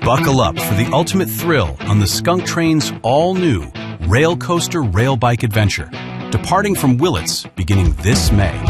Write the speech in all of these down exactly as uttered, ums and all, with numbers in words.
Buckle up for the ultimate thrill on the Skunk Train's all-new Rail Coaster Rail Bike Adventure, departing from Willits beginning this May.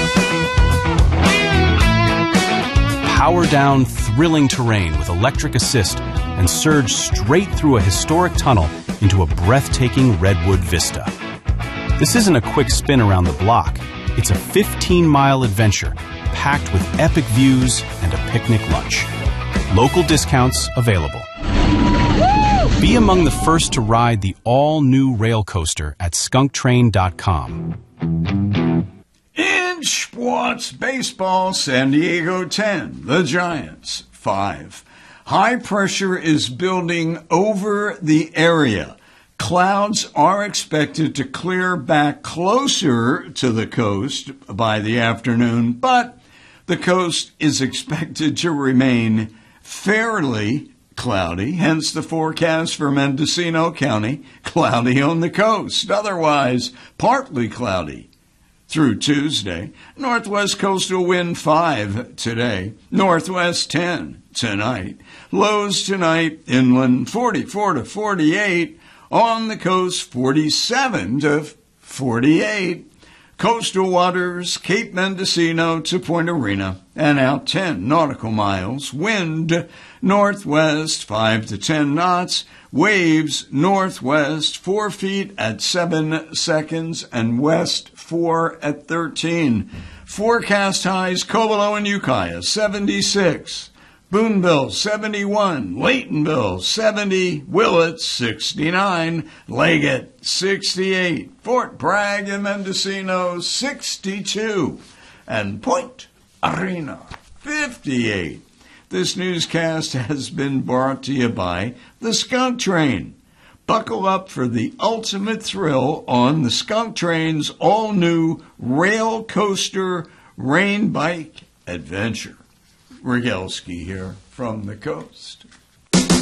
Power down thrilling terrain with electric assist and surge straight through a historic tunnel into a breathtaking redwood vista. This isn't a quick spin around the block. It's a fifteen-mile adventure packed with epic views and a picnic lunch. Local discounts available. Woo! Be among the first to ride the all-new rail coaster at skunk train dot com. In sports baseball, San Diego ten, the Giants five. High pressure is building over the area. Clouds are expected to clear back closer to the coast by the afternoon, but the coast is expected to remain fairly cloudy, hence the forecast for Mendocino County, cloudy on the coast, otherwise partly cloudy through Tuesday. Northwest coastal wind five today, northwest ten tonight. Lows tonight inland forty-four to forty-eight, on the coast forty-seven to forty-eight. Coastal waters, Cape Mendocino to Point Arena, and out ten nautical miles. Wind northwest five to ten knots. Waves northwest four feet at seven seconds and west four at thirteen. Forecast highs, Covelo and Ukiah seventy-six. Boonville, seventy-one, Laytonville, seventy, Willits, sixty-nine, Leggett, sixty-eight, Fort Bragg and Mendocino, sixty-two, and Point Arena, fifty-eight. This newscast has been brought to you by the Skunk Train. Buckle up for the ultimate thrill on the Skunk Train's all-new Rail Coaster Rain Bike Adventure. Rogalski here from the coast.